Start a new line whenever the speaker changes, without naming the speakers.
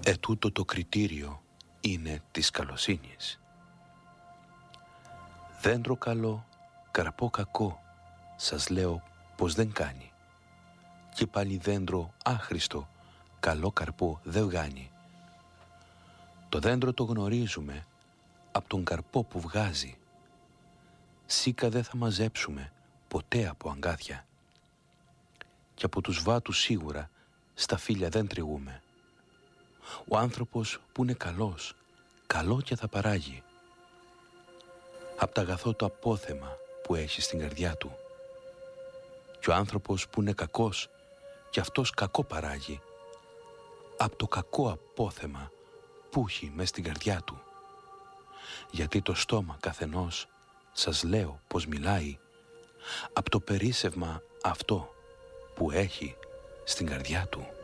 Ετούτο το κριτήριο είναι της καλοσύνης. Δέντρο καλό, καρπό κακό, σας λέω πως δεν κάνει. Και πάλι δέντρο άχρηστο, καλό καρπό δεν βγάνει. Το δέντρο το γνωρίζουμε από τον καρπό που βγάζει. Σίκα δεν θα μαζέψουμε ποτέ από αγκάθια. Και από τους βάτους σίγουρα στα φύλλα δεν τριγούμε. Ο άνθρωπος που είναι καλός, καλό και θα παράγει. Απ' τα αγαθό το απόθεμα που έχει στην καρδιά του. Και ο άνθρωπος που είναι κακός, και αυτός κακό παράγει. Απ' το κακό απόθεμα που έχει μες στην καρδιά του. Γιατί το στόμα καθενός, σας λέω πως μιλάει, απ' το περίσσευμα αυτό που έχει στην καρδιά του.